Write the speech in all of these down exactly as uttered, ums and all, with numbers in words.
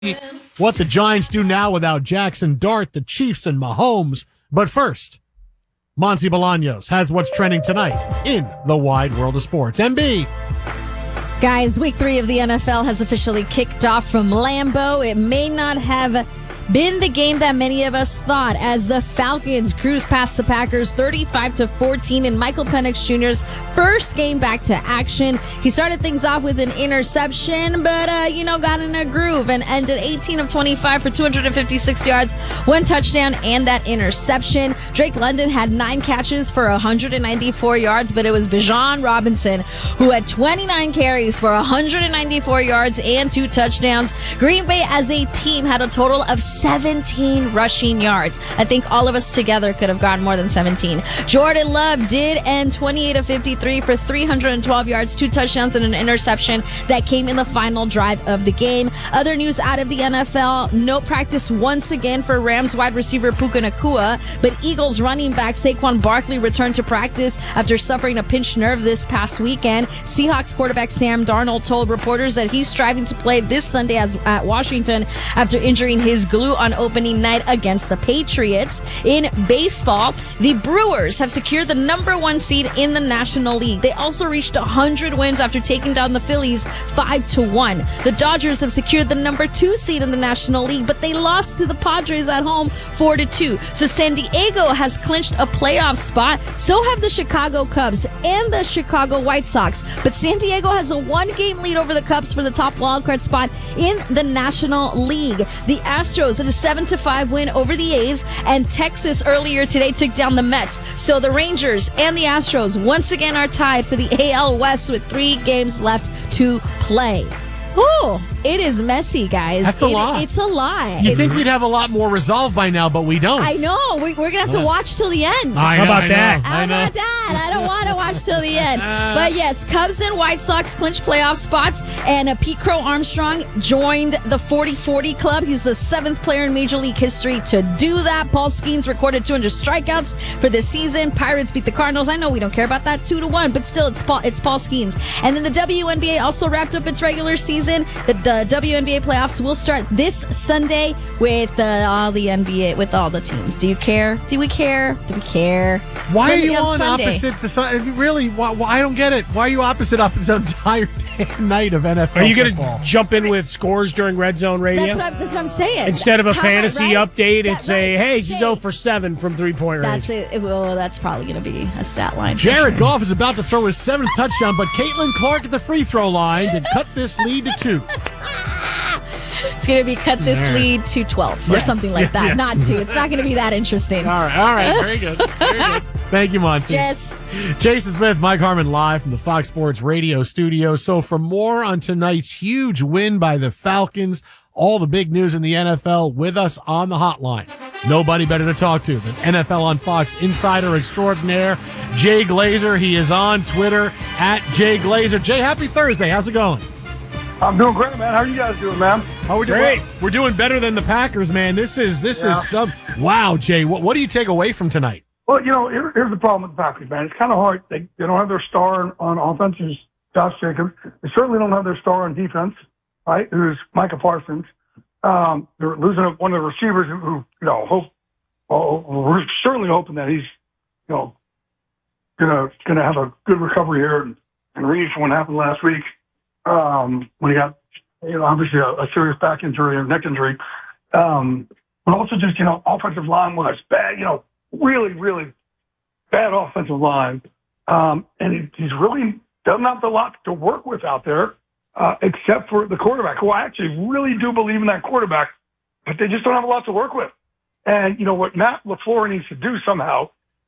what the Giants do now without Jackson Dart, the Chiefs, and Mahomes. But first, Monty Bolaños has what's trending tonight in the wide world of sports. M B. Guys, week three of the N F L has officially kicked off from Lambeau. It may not have been the game that many of us thought as the Falcons cruise past the Packers thirty-five to fourteen in Michael Penix Junior's first game back to action. He started things off with an interception, but, uh, you know, got in a groove and ended eighteen of twenty-five for two hundred fifty-six yards, one touchdown, and that interception. Drake London had nine catches for one hundred ninety-four yards, but it was Bijan Robinson who had twenty-nine carries for one hundred ninety-four yards and two touchdowns. Green Bay as a team had a total of seventeen rushing yards. I think all of us together could have gotten more than seventeen. Jordan Love did end twenty-eight of fifty-three for three hundred twelve yards, two touchdowns, and an interception that came in the final drive of the game. Other news out of the N F L, no practice once again for Rams wide receiver Puka Nacua, but Eagles running back Saquon Barkley returned to practice after suffering a pinched nerve this past weekend. Seahawks quarterback Sam Darnold told reporters that he's striving to play this Sunday as, at Washington after injuring his glute on opening night against the Patriots. In baseball, the Brewers have secured the number one seed in the National League. They also reached one hundred wins after taking down the Phillies five to one. The Dodgers have secured the number two seed in the National League, but they lost to the Padres at home four to two. So San Diego has clinched a playoff spot. So have the Chicago Cubs and the Chicago White Sox. But San Diego has a one-game lead over the Cubs for the top wildcard spot in the National League. The Astros had a seven to five win over the A's, and Texas earlier today took down the Mets. So the Rangers and the Astros once again are tied for the A L West with three games left to play. Ooh, it is messy, guys. That's a it, lot. It's a lot. You it's, think we'd have a lot more resolved by now, but we don't. I know. We, we're going to have to watch till the end. I How know, about I that? know, How I know. about that? I don't want to watch till the end. But yes, Cubs and White Sox clinched playoff spots, and uh, Pete Crow Armstrong joined the forty forty club. He's the seventh player in Major League history to do that. Paul Skeens recorded two hundred strikeouts for this season. Pirates beat the Cardinals. I know we don't care about that two to one, but still, it's Paul, it's Paul Skeens. And then the W N B A also wrapped up its regular season. The, the W N B A playoffs will start this Sunday with uh, all the N B A, with all the teams. Do you care? Do we care? Do we care? Why Sunday are you on Sunday. opposite the sun? Really? Why, why, I don't get it. Why are you opposite up this entire day and night of N F L Are you going football? to jump in with scores during Red Zone Radio? That's what, I'm, that's what I'm saying. Instead of a How- fantasy right? update, That- it's a, right. hey, she's Say- zero for seven from three-point range. That's it. it well, that's probably going to be a stat line. for Jared sure. Goff is about to throw his seventh touchdown, but Caitlin Clark at the free throw line did cut this lead to two. It's going to be cut this All right. lead to twelve or Yes, something like that. yes. Not two. It's not going to be that interesting. All right, all right, very good. Very good. Thank you, Monty. Jess. Jason Smith, Mike Harmon live from the Fox Sports Radio studio. So for more on tonight's huge win by the Falcons, all the big news in the N F L, with us on the hotline, nobody better to talk to than N F L on Fox insider extraordinaire, Jay Glazer. He is on Twitter at Jay Glazer. Jay, happy Thursday. How's it going? I'm doing great, man. How are you guys doing, man? Oh, we're doing Great. We're doing better than the Packers, man. This is this Yeah. is some wow, Jay. What what do you take away from tonight? Well, you know, here, here's the problem with the Packers, man. It's kind of hard. They, they don't have their star on, on offense, who's Josh Jacobs. They certainly don't have their star on defense, right, who's Micah Parsons. Um, they're losing one of the receivers who, who you know, hope. Well, we're certainly hoping that he's, you know, gonna gonna have a good recovery here and, and read from what happened last week um, when he got, you know, obviously a, a serious back injury or neck injury. Um, but also just, you know, offensive line was bad, you know, really, really bad offensive line. Um, and he, he's really doesn't have a lot to work with out there, uh, except for the quarterback, who I actually really do believe in that quarterback, but they just don't have a lot to work with. And, you know, what Matt LaFleur needs to do somehow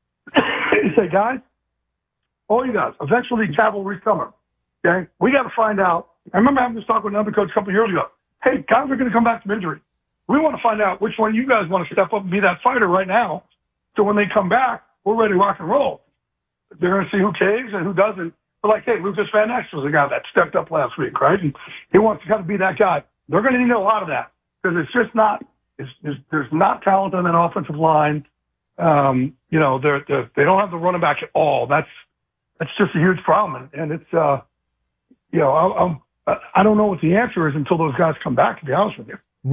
is say, guys, all you guys, eventually cavalry's coming. Okay? We got to find out. I remember having this talk with another coach a couple of years ago. Hey, guys are going to come back from injury. We want to find out which one of you guys want to step up and be that fighter right now. So when they come back, we're ready to rock and roll. They're going to see who caves and who doesn't. But like, hey, Lucas Van Ness was the guy that stepped up last week, right? And he wants to kind of be that guy. They're going to need a lot of that because it's just not, it's, it's, there's not talent on that offensive line. Um, you know, they're, they're, they don't have the running back at all. That's, that's just a huge problem. And, and it's, uh, you know, I, I'm, I don't know what the answer is until those guys come back, to be honest with you.